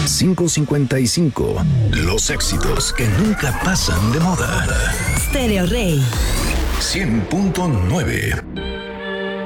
555. Los éxitos que nunca pasan de moda. Stereo Rey 100.9.